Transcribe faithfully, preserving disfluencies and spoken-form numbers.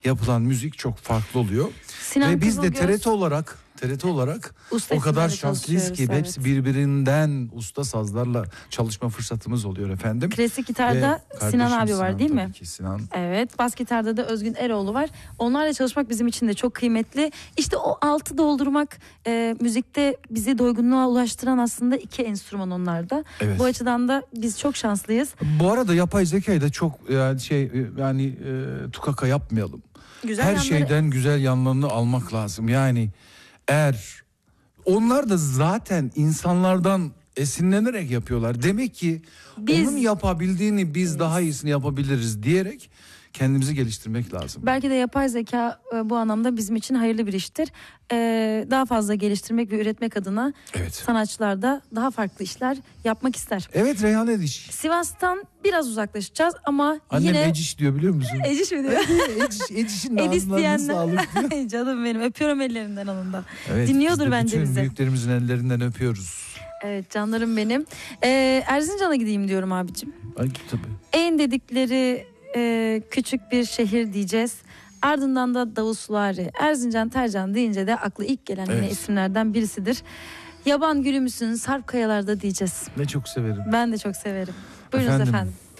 yapılan müzik çok farklı oluyor. Sinan Ve biz de Kızılgöz, T R T olarak T R T olarak usta o kadar isimlerle şanslıyız ki çalışıyoruz, hepsi evet. birbirinden usta sazlarla çalışma fırsatımız oluyor efendim. Klasik gitarda Ve Sinan abi kardeşim var Sinan, değil mi? tabii ki Sinan. Evet, bas gitarda da Özgün Eroğlu var. Onlarla çalışmak bizim için de çok kıymetli. İşte o altı doldurmak, e, müzikte bizi doygunluğa ulaştıran aslında iki enstrüman onlarda. Evet. Bu açıdan da biz çok şanslıyız. Bu arada yapay zekayı da çok yani şey yani e, tukaka yapmayalım. Güzel Her yanları- şeyden güzel yanlarını almak lazım. Yani eğer onlar da zaten insanlardan esinlenerek yapıyorlar. Demek ki Biz- onun yapabildiğini biz daha iyisini yapabiliriz diyerek kendimizi geliştirmek lazım. Belki de yapay zeka e, bu anlamda bizim için hayırlı bir iştir. E, daha fazla geliştirmek ve üretmek adına Evet. sanatçılar da daha farklı işler yapmak ister. Evet, Reyhan Ediş. Sivas'tan biraz uzaklaşacağız ama Annem yine... Eciş diyor, biliyor musun? Eciş mi diyor? Eciş, Eciş'in Edis ağzlarına diyenler. sağlık diyor. Ay canım benim, öpüyorum ellerinden alında. Evet, Dinliyordur biz de bence bütün bizi. büyüklerimizin ellerinden öpüyoruz. Evet canlarım benim. Ee, Erzincan'a gideyim diyorum abicim. Ay, tabii. En dedikleri e, küçük bir şehir diyeceğiz. Ardından da Davusluari. Erzincan, Tercan deyince de aklı ilk gelen yine Evet. isimlerden birisidir. Yaban gülü müsün Sarp kayalarda diyeceğiz. Ne çok severim. Ben de çok severim. Buyurunuz efendim. Efendim,